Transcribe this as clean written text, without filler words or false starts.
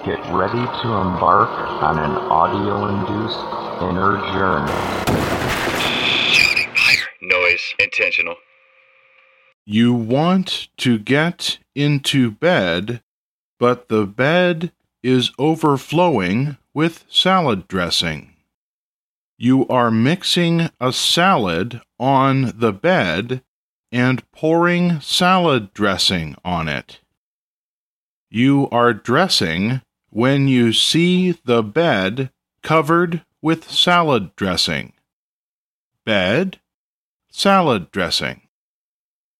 Get ready to embark on an audio-induced inner journey. Shouting fire. Noise. Intentional. You want to get into bed, but the bed is overflowing with salad dressing. You are mixing a salad on the bed and pouring salad dressing on it. You are dressing when you see the bed covered with salad dressing. Bed, salad dressing.